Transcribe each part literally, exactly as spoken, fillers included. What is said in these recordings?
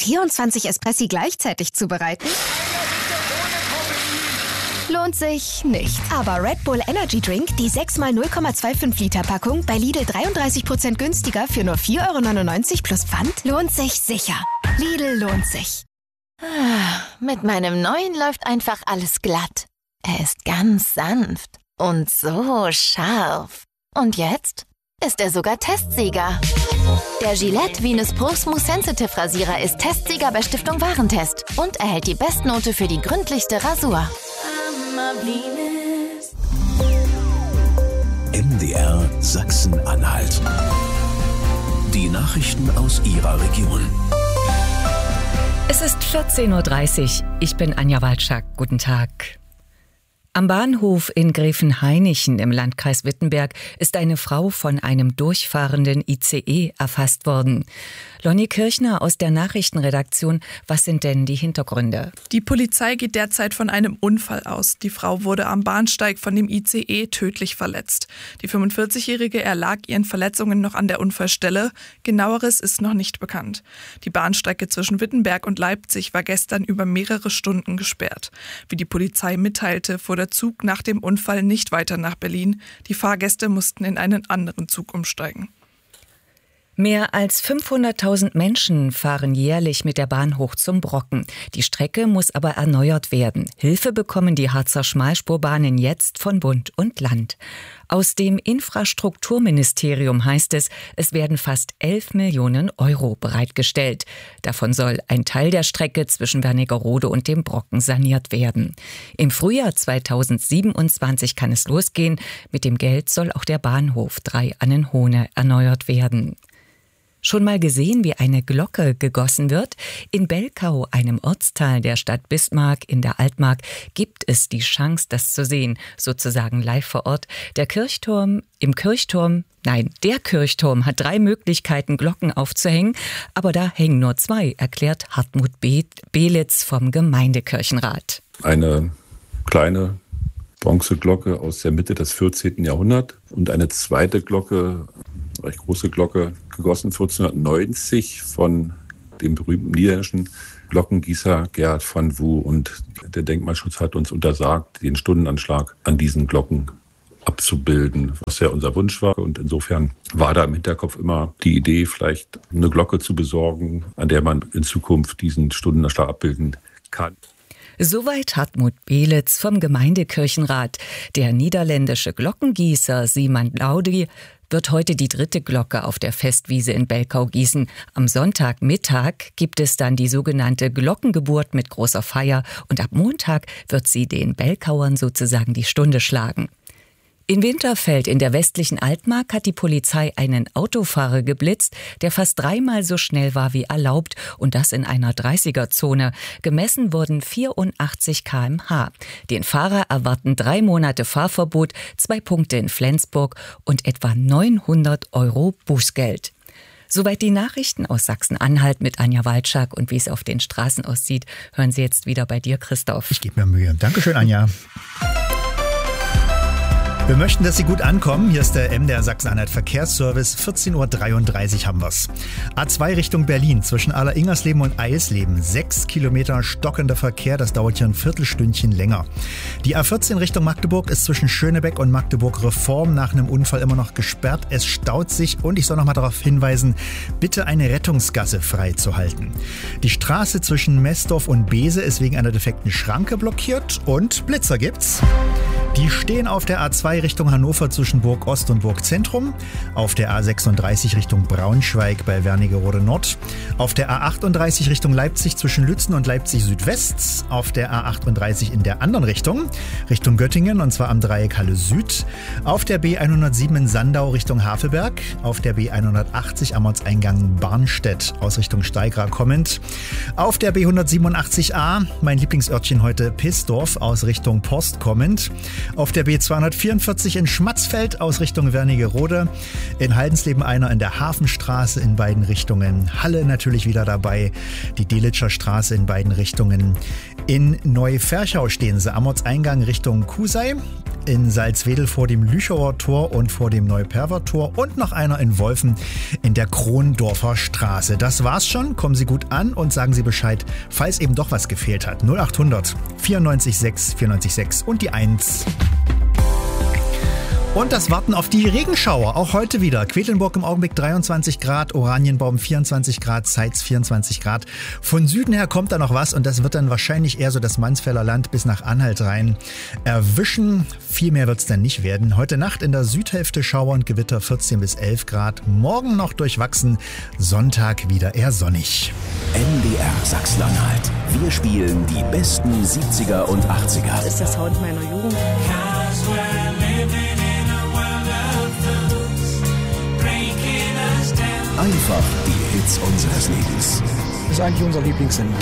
vierundzwanzig Espressi gleichzeitig zubereiten? Lohnt sich nicht. Aber Red Bull Energy Drink, die sechs mal null Komma fünfundzwanzig Liter Packung, bei Lidl dreiunddreißig Prozent günstiger für nur vier Euro neunundneunzig plus Pfand, lohnt sich sicher. Lidl lohnt sich. Ah, mit meinem neuen läuft einfach alles glatt. Er ist ganz sanft und so scharf. Und jetzt ist er sogar Testsieger. Der Gillette Venus Pro Smooth Sensitive Rasierer ist Testsieger bei Stiftung Warentest und erhält die Bestnote für die gründlichste Rasur. M D R Sachsen-Anhalt. Die Nachrichten aus Ihrer Region. Es ist vierzehn Uhr dreißig. Ich bin Anja Walczak. Guten Tag. Am Bahnhof in Gräfenhainichen im Landkreis Wittenberg ist eine Frau von einem durchfahrenden I C E erfasst worden. Lonnie Kirchner aus der Nachrichtenredaktion, was sind denn die Hintergründe? Die Polizei geht derzeit von einem Unfall aus. Die Frau wurde am Bahnsteig von dem I C E tödlich verletzt. Die fünfundvierzigjährige erlag ihren Verletzungen noch an der Unfallstelle. Genaueres ist noch nicht bekannt. Die Bahnstrecke zwischen Wittenberg und Leipzig war gestern über mehrere Stunden gesperrt. Wie die Polizei mitteilte, fuhr der Zug nach dem Unfall nicht weiter nach Berlin. Die Fahrgäste mussten in einen anderen Zug umsteigen. Mehr als fünfhunderttausend Menschen fahren jährlich mit der Bahn hoch zum Brocken. Die Strecke muss aber erneuert werden. Hilfe bekommen die Harzer Schmalspurbahnen jetzt von Bund und Land. Aus dem Infrastrukturministerium heißt es, es werden fast elf Millionen Euro bereitgestellt. Davon soll ein Teil der Strecke zwischen Wernigerode und dem Brocken saniert werden. Im Frühjahr zweitausendsiebenundzwanzig kann es losgehen. Mit dem Geld soll auch der Bahnhof Drei-Annenhohne erneuert werden. Schon mal gesehen, wie eine Glocke gegossen wird? In Belkau, einem Ortsteil der Stadt Bismarck in der Altmark, gibt es die Chance, das zu sehen, sozusagen live vor Ort. Der Kirchturm, im Kirchturm, nein, der Kirchturm hat drei Möglichkeiten, Glocken aufzuhängen, aber da hängen nur zwei, erklärt Hartmut Be- Belitz vom Gemeindekirchenrat. Eine kleine Bronzeglocke aus der Mitte des vierzehnten Jahrhunderts und eine zweite Glocke, eine recht große Glocke, gegossen vierzehnhundertneunzig von dem berühmten niederländischen Glockengießer Gerhard van Woo. Und der Denkmalschutz hat uns untersagt, den Stundenanschlag an diesen Glocken abzubilden, was ja unser Wunsch war. Und insofern war da im Hinterkopf immer die Idee, vielleicht eine Glocke zu besorgen, an der man in Zukunft diesen Stundenanschlag abbilden kann. Soweit Hartmut Belitz vom Gemeindekirchenrat. Der niederländische Glockengießer Simon Laudi wird heute die dritte Glocke auf der Festwiese in Belkau gießen. Am Sonntagmittag gibt es dann die sogenannte Glockengeburt mit großer Feier und ab Montag wird sie den Belkauern sozusagen die Stunde schlagen. In Winterfeld in der westlichen Altmark hat die Polizei einen Autofahrer geblitzt, der fast dreimal so schnell war wie erlaubt und das in einer dreißiger-Zone. Gemessen wurden vierundachtzig Kilometer pro Stunde. Den Fahrer erwarten drei Monate Fahrverbot, zwei Punkte in Flensburg und etwa neunhundert Euro Bußgeld. Soweit die Nachrichten aus Sachsen-Anhalt mit Anja Walczak und wie es auf den Straßen aussieht, hören Sie jetzt wieder bei dir, Christoph. Ich gebe mir Mühe. Dankeschön, Anja. Wir möchten, dass Sie gut ankommen. Hier ist der M D R Sachsen-Anhalt Verkehrsservice. vierzehn Uhr dreiunddreißig haben wir's. A zwei Richtung Berlin zwischen Alleringersleben und Eisleben. Sechs Kilometer stockender Verkehr. Das dauert hier ein Viertelstündchen länger. Die A vierzehn Richtung Magdeburg ist zwischen Schönebeck und Magdeburg Reform nach einem Unfall immer noch gesperrt. Es staut sich und ich soll noch mal darauf hinweisen, bitte eine Rettungsgasse freizuhalten. Die Straße zwischen Messdorf und Bese ist wegen einer defekten Schranke blockiert und Blitzer gibt's. Die stehen auf der A zwei Richtung Hannover zwischen Burg Ost und Burg Zentrum, auf der A sechsunddreißig Richtung Braunschweig bei Wernigerode Nord, auf der A achtunddreißig Richtung Leipzig zwischen Lützen und Leipzig Südwest, auf der A achtunddreißig in der anderen Richtung, Richtung Göttingen und zwar am Dreieck Halle Süd, auf der B hundertsieben in Sandau Richtung Havelberg, auf der B hundertachtzig am Ortseingang Barnstedt aus Richtung Steigra kommend, auf der B hundertsiebenundachtzig A, mein Lieblingsörtchen heute Pisdorf aus Richtung Post kommend, auf der B zweihundertvierundvierzig in Schmatzfeld aus Richtung Wernigerode, in Haldensleben einer in der Hafenstraße in beiden Richtungen, Halle natürlich wieder dabei, die Delitscher Straße in beiden Richtungen. In Neuferchau stehen sie am Ortseingang Richtung Kusei, in Salzwedel vor dem Lüchower Tor und vor dem Neuperver Tor und noch einer in Wolfen in der Krondorfer Straße. Das war's schon. Kommen Sie gut an und sagen Sie Bescheid, falls eben doch was gefehlt hat. null achthundert vierundneunzig sechs vierundneunzig sechs und die eins. Und das Warten auf die Regenschauer, auch heute wieder. Quedlinburg im Augenblick dreiundzwanzig Grad, Oranienbaum vierundzwanzig Grad, Zeitz vierundzwanzig Grad. Von Süden her kommt da noch was und das wird dann wahrscheinlich eher so das Mansfelder Land bis nach Anhalt rein erwischen. Viel mehr wird es dann nicht werden. Heute Nacht in der Südhälfte Schauer und Gewitter vierzehn bis elf Grad. Morgen noch durchwachsen, Sonntag wieder eher sonnig. M D R Sachsen-Anhalt. Wir spielen die besten siebziger und achtziger. Das ist der Sound meiner Jugend. Einfach die Hits unseres Lebens. Das ist eigentlich unser Lieblingssender.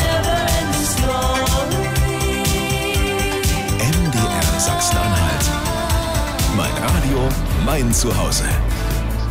M D R Sachsen-Anhalt. Mein Radio, mein Zuhause.